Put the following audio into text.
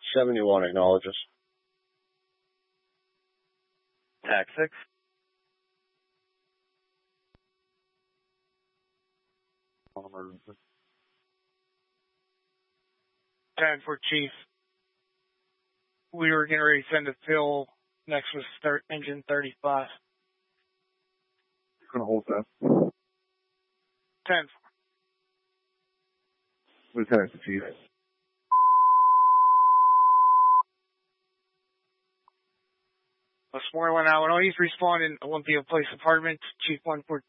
71 acknowledges. TAC 6. Emergency. 10 for Chief. We were getting ready to send a fill. Next was engine 35. Gonna hold that. 10. Lieutenant to Chief. A sworn one out. When he's responding, Olympia Place Apartments, Chief 114.